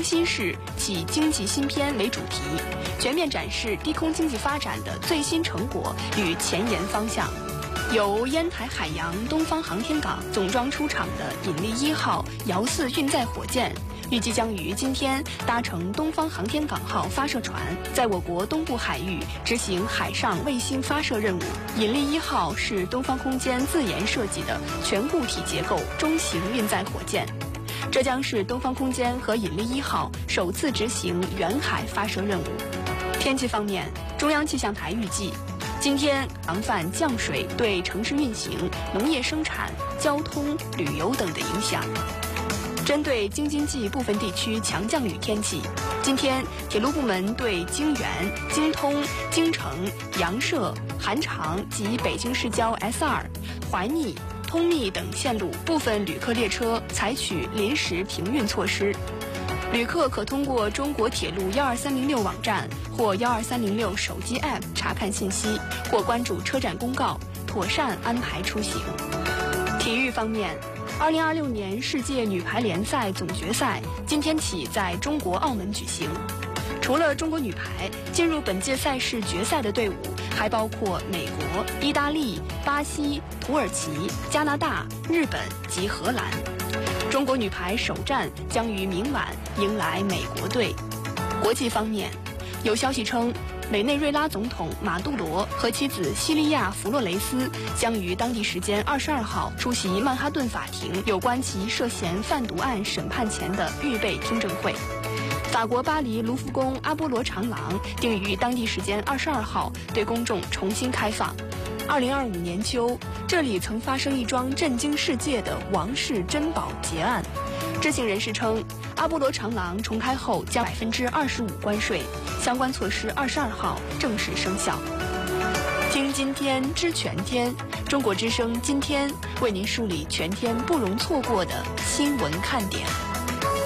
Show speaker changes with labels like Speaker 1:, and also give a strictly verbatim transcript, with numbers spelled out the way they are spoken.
Speaker 1: 空新式企经济新篇为主题，全面展示低空经济发展的最新成果与前沿方向。由烟台海洋东方航天港总装出厂的引力一号遥四运载火箭，预计将于今天搭乘东方航天港号发射船，在我国东部海域执行海上卫星发射任务。引力一号是东方空间自研设计的全固体结构中型运载火箭，这将是东方空间和引力一号首次执行远海发射任务。天气方面，中央气象台预计，今天防范降水对城市运行、农业生产、交通、旅游等的影响。针对京津冀部分地区强降雨天气，今天铁路部门对京原、京通、京承、阳涉、韩长及北京市郊 S 二、淮密、通密等线路部分旅客列车采取临时停运措施。旅客可通过中国铁路幺二三零六网站或幺二三零六手机 App 查看信息，或关注车站公告，妥善安排出行。体育方面，二零二六年世界女排联赛总决赛今天起在中国澳门举行。除了中国女排，进入本届赛事决赛的队伍还包括美国、意大利、巴西、土耳其、加拿大、日本及荷兰。中国女排首战将于明晚迎来美国队。国际方面，有消息称，委内瑞拉总统马杜罗和妻子西利亚·弗洛雷斯将于当地时间二十二号出席曼哈顿法庭有关其涉嫌贩毒案审判前的预备听证会。法国巴黎卢浮宫阿波罗长廊定于当地时间二十二号对公众重新开放。二零二五年秋，这里曾发生一桩震惊世界的王室珍宝劫案。知情人士称，阿波罗长廊重开后将百分之二十五关税，相关措施二十二号正式生效。听今天知全天，中国之声今天为您梳理全天不容错过的新闻看点。